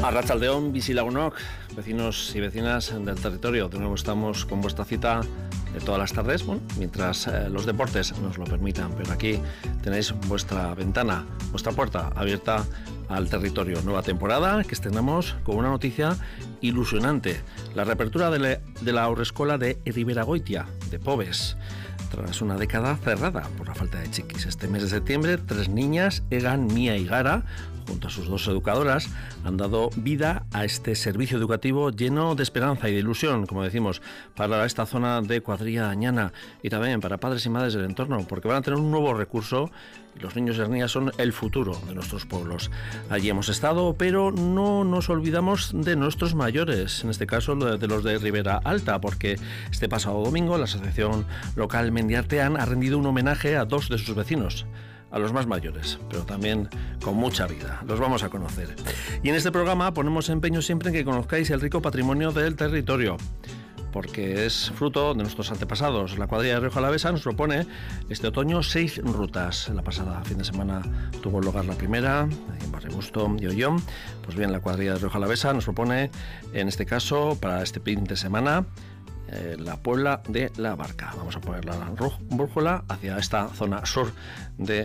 Arratsaldeon, bizilagunok, vecinos y vecinas del territorio. De nuevo estamos con vuestra cita de todas las tardes, bueno, mientras los deportes nos lo permitan. Pero aquí tenéis vuestra ventana, vuestra puerta abierta al territorio. Nueva temporada que estrenamos con una noticia ilusionante. La reapertura de la Haurreskolak de Riberagoitia, de Pobes. Tras una década cerrada por la falta de chiquis. Este mes de septiembre, 3 niñas, Egan, Mía y Gara, junto a sus 2 educadoras, han dado vida a este servicio educativo lleno de esperanza y de ilusión, como decimos, para esta zona de Cuadrilla Añana y también para padres y madres del entorno, porque van a tener un nuevo recurso y los niños y las niñas son el futuro de nuestros pueblos. Allí hemos estado, pero no nos olvidamos de nuestros mayores, en este caso de los de Ribera Alta, porque este pasado domingo la asociación local Mendiartean ha rendido un homenaje a 2 de sus vecinos, a los más mayores, pero también con mucha vida. Los vamos a conocer. Y en este programa ponemos empeño siempre en que conozcáis el rico patrimonio del territorio, porque es fruto de nuestros antepasados. La cuadrilla de Rioja Alavesa nos propone este otoño 6 rutas. La pasada fin de semana tuvo lugar la primera, en Barrebusto y Ollón. Pues bien, la cuadrilla de Rioja Alavesa nos propone, en este caso, para este fin de semana, la Puebla de la Barca. Vamos a poner la brújula hacia esta zona sur de